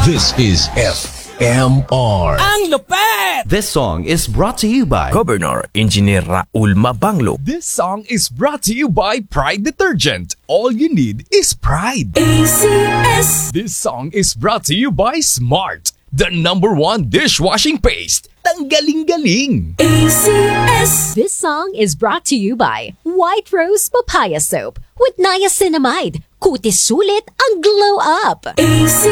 This is FMR. Ang lupet! This song is brought to you by Governor Engineer Raul Mabanglo. This song is brought to you by Pride Detergent. All you need is pride. ACS. This song is brought to you by Smart, the #1 dishwashing paste. Tanggaling-galing. ACS. This song is brought to you by White Rose Papaya Soap with niacinamide. Kutis sulit ang glow up. ACS.